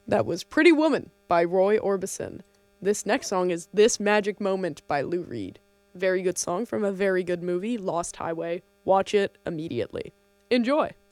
That was Pretty Woman by Roy Orbison. This next song is This Magic Moment by Lou Reed. Very good song from a very good movie, Lost Highway. Watch it immediately. Enjoy!